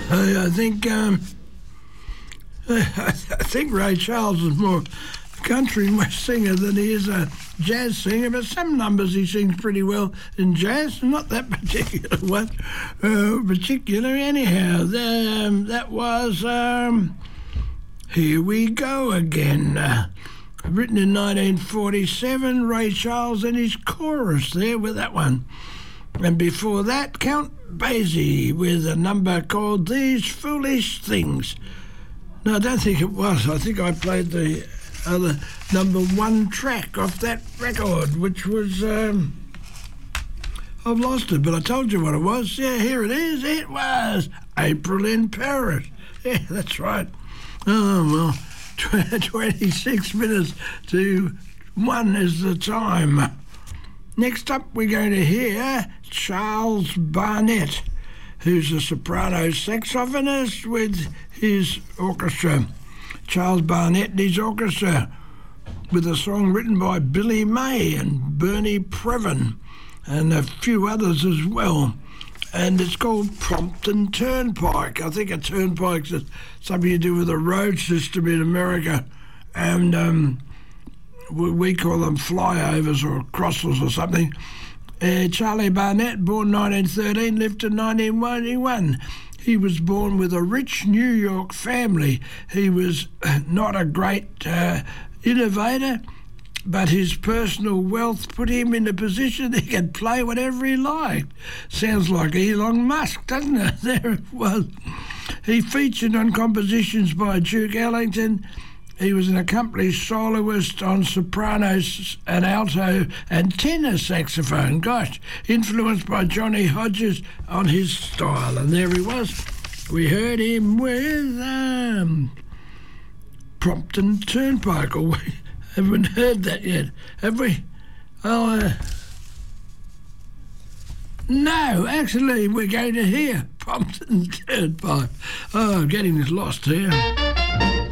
I think Ray Charles is more country and West singer than he is a jazz singer, but some numbers he sings pretty well in jazz, not that particular one. Anyhow, that was Here We Go Again, written in 1947, Ray Charles and his chorus there with that one. And before that, Count Basie with a number called These Foolish Things. No, I don't think it was. I think I played the other number one track off that record, which was... I've lost it, but I told you what it was. Yeah, here it is. It was April in Paris. Yeah, that's right. Oh, well, 26 minutes to 1 is the time. Next up, we're going to hear Charles Barnett, who's a soprano saxophonist with his orchestra. Charles Barnett and his orchestra, with a song written by Billy May and Bernie Previn and a few others as well. And it's called Prompton Turnpike. I think a turnpike's something to do with the road system in America. And we call them flyovers or crosses or something. Charlie Barnett, born 1913, lived to 1991. He was born with a rich New York family. He was not a great innovator, but his personal wealth put him in a position he could play whatever he liked. Sounds like Elon Musk, doesn't it? There it was. He featured on compositions by Duke Ellington. He was an accomplished soloist on sopranos and alto and tenor saxophone. Gosh, influenced by Johnny Hodges on his style. And there he was. We heard him with Prompton Turnpike. Or we haven't heard that yet, have we? Oh, no, actually, we're going to hear Prompton Turnpike. Oh, I'm getting lost here.